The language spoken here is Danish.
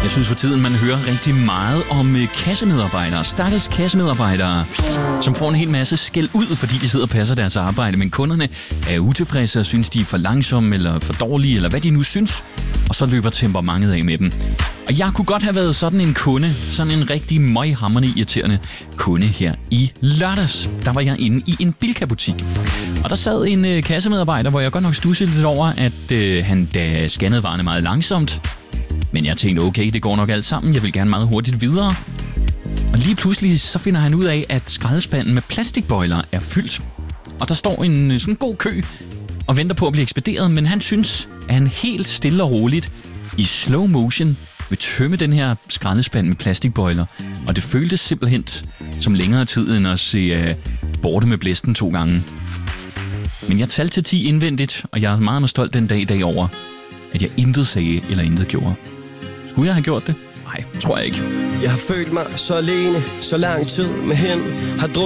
Jeg synes for tiden, man hører rigtig meget om kassemedarbejdere, stakkels kassemedarbejdere, som får en hel masse skæld ud, fordi de sidder og passer deres arbejde, men kunderne er utilfredse og synes, de er for langsomme eller for dårlige, eller hvad de nu synes, og så løber temperamentet af med dem. Og jeg kunne godt have været sådan en kunde, sådan en rigtig møghamrende irriterende kunde her i lørdags. Der var jeg inde i en Bilka-butik, og der sad en kassemedarbejder, hvor jeg godt nok studsede lidt over, at han da scannede varerne meget langsomt. Men jeg tænkte, okay, det går nok alt sammen. Jeg vil gerne meget hurtigt videre. Og lige pludselig så finder han ud af, at skraldespanden med plastikbøjler er fyldt. Og der står en sådan god kø og venter på at blive ekspederet, men han synes, at han helt stille og roligt i slow motion vil tømme den her skraldespand med plastikbøjler. Og det føltes simpelthen som længere tid end at se Borte med blæsten 2 gange. Men jeg talte til 10 indvendigt, og jeg er meget stolt den dag i dag over, at jeg intet sagde eller intet gjorde. Skulle jeg have gjort det? Nej, tror jeg ikke. Jeg har følt mig så alene, så lang tid med hende. Har